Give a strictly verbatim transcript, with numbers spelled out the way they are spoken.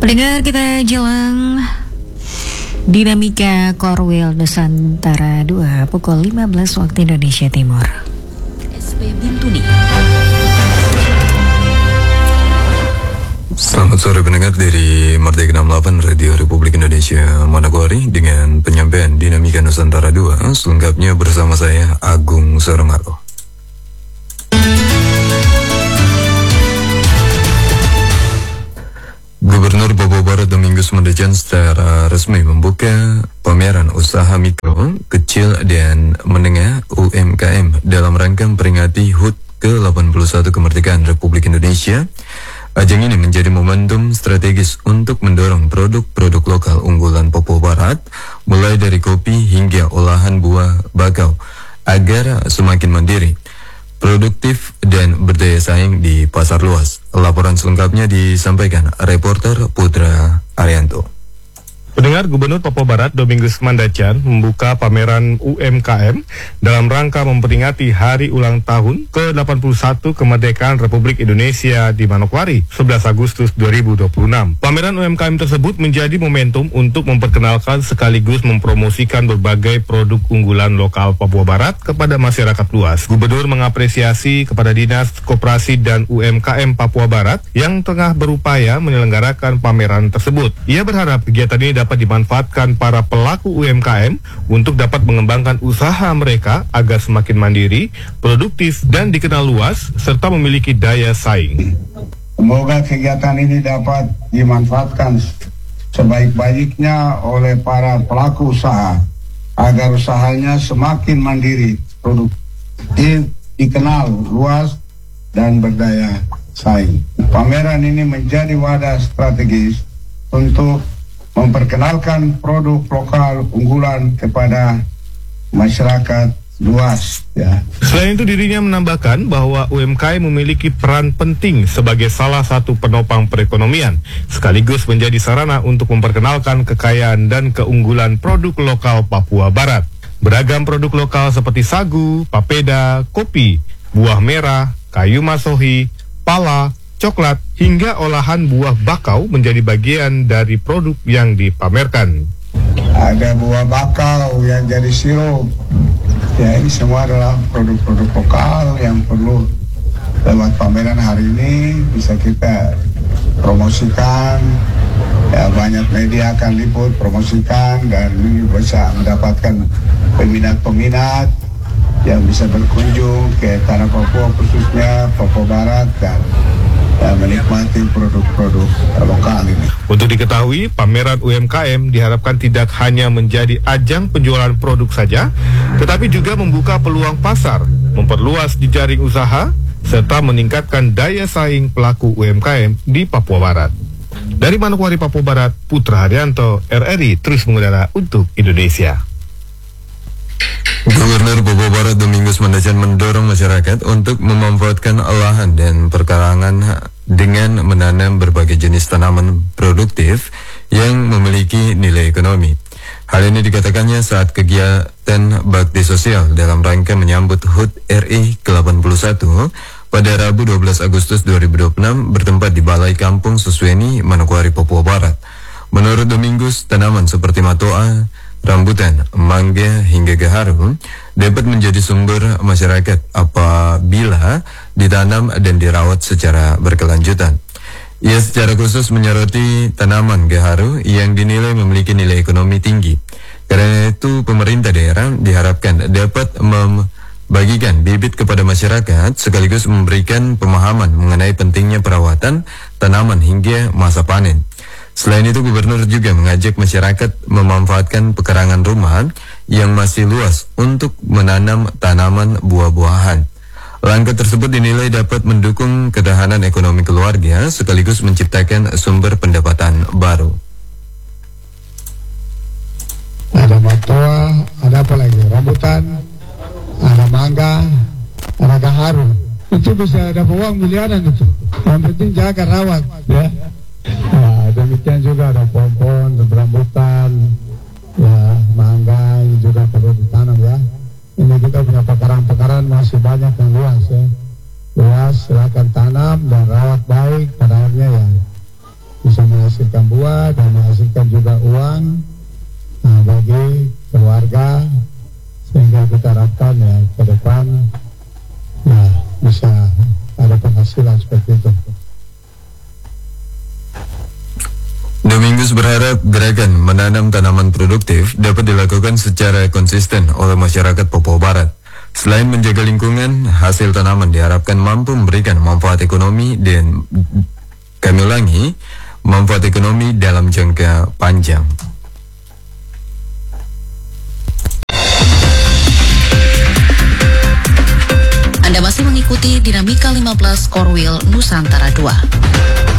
Pendengar, kita jelang dinamika Korwil Nusantara dua pukul lima belas waktu Indonesia Timur. S P Bintuni. Selamat sore pendengar dari Merdeka enam puluh delapan Radio Republik Indonesia Manokwari dengan penyampaian dinamika Nusantara dua, selengkapnya bersama saya Agung Soromaro. Gubernur Papua Barat Domingus Mondejan secara resmi membuka pameran usaha mikro, kecil dan menengah U M K M dalam rangka memperingati H U T ke delapan puluh satu kemerdekaan Republik Indonesia. Ajang ini menjadi momentum strategis untuk mendorong produk-produk lokal unggulan Papua Barat, mulai dari kopi hingga olahan buah bakau, agar semakin mandiri, produktif dan berdaya saing di pasar luas. Laporan selengkapnya disampaikan reporter Putra Arianto. Pendengar, Gubernur Papua Barat Domingus Mandacan membuka pameran U M K M dalam rangka memperingati hari ulang tahun ke delapan puluh satu kemerdekaan Republik Indonesia di Manokwari, sebelas Agustus dua ribu dua puluh enam. Pameran U M K M tersebut menjadi momentum untuk memperkenalkan sekaligus mempromosikan berbagai produk unggulan lokal Papua Barat kepada masyarakat luas. Gubernur mengapresiasi kepada Dinas Koperasi dan U M K M Papua Barat yang tengah berupaya menyelenggarakan pameran tersebut. Ia berharap kegiatan ini dapat dimanfaatkan para pelaku U M K M untuk dapat mengembangkan usaha mereka agar semakin mandiri, produktif, dan dikenal luas, serta memiliki daya saing. Semoga kegiatan ini dapat dimanfaatkan sebaik-baiknya oleh para pelaku usaha agar usahanya semakin mandiri, produktif, dikenal luas, dan berdaya saing. Pameran ini menjadi wadah strategis untuk memperkenalkan produk lokal unggulan kepada masyarakat luas, ya. Selain itu, dirinya menambahkan bahwa U M K M memiliki peran penting sebagai salah satu penopang perekonomian, sekaligus menjadi sarana untuk memperkenalkan kekayaan dan keunggulan produk lokal Papua Barat. Beragam produk lokal seperti sagu, papeda, kopi, buah merah, kayu masohi, pala, coklat, hingga olahan buah bakau menjadi bagian dari produk yang dipamerkan. Ada buah bakau yang jadi sirup. Ya, ini semua adalah produk-produk lokal yang perlu lewat pameran hari ini bisa kita promosikan. Ya, banyak media akan liput, promosikan, dan ini bisa mendapatkan peminat-peminat yang bisa berkunjung ke tanah Papua, khususnya Papua Barat, dan dan menikmati produk-produk lokal ini. Untuk diketahui, pameran U M K M diharapkan tidak hanya menjadi ajang penjualan produk saja, tetapi juga membuka peluang pasar, memperluas jejaring usaha, serta meningkatkan daya saing pelaku U M K M di Papua Barat. Dari Manokwari, Papua Barat, Putra Haryanto, R R I terus mengudara untuk Indonesia. Gubernur Papua Barat Domingus Mandacan mendorong masyarakat untuk memanfaatkan lahan dan perkarangan dengan menanam berbagai jenis tanaman produktif yang memiliki nilai ekonomi. Hal ini dikatakannya saat kegiatan bakti sosial dalam rangka menyambut H U T R I ke delapan puluh satu pada Rabu dua belas Agustus dua ribu dua puluh enam bertempat di Balai Kampung Susweni, Manokwari, Papua Barat. Menurut Domingus, tanaman seperti matoa, rambutan, mangga, hingga gaharu dapat menjadi sumber masyarakat apabila ditanam dan dirawat secara berkelanjutan. Ia secara khusus menyoroti tanaman gaharu yang dinilai memiliki nilai ekonomi tinggi. Karena itu, pemerintah daerah diharapkan dapat membagikan bibit kepada masyarakat sekaligus memberikan pemahaman mengenai pentingnya perawatan tanaman hingga masa panen. Selain itu, Gubernur juga mengajak masyarakat memanfaatkan pekarangan rumah yang masih luas untuk menanam tanaman buah-buahan. Langkah tersebut dinilai dapat mendukung ketahanan ekonomi keluarga sekaligus menciptakan sumber pendapatan baru. Ada matoa, ada apa lagi? Rambutan, ada mangga, ada gaharu. Itu bisa dapat uang miliaran itu. Yang penting jaga rawat, ya. Nah, demikian juga ada pohon-pohon, rambutan, ya, mangga juga perlu ditanam, ya. Ini kita punya pekaran-pekaran masih banyak yang luas, ya. Luas, silakan tanam dan rawat baik, pada akhirnya ya bisa menghasilkan menghasilkan buah dan menghasilkan juga uang nah, bagi keluarga, sehingga kita harapkan ya ke depan ya, bisa ada penghasilan seperti itu. Domingus berharap gerakan menanam tanaman produktif dapat dilakukan secara konsisten oleh masyarakat Papua Barat. Selain menjaga lingkungan, hasil tanaman diharapkan mampu memberikan manfaat ekonomi dan kami ulangi, manfaat ekonomi dalam jangka panjang. Anda masih mengikuti Dinamika lima belas Korwil Nusantara dua.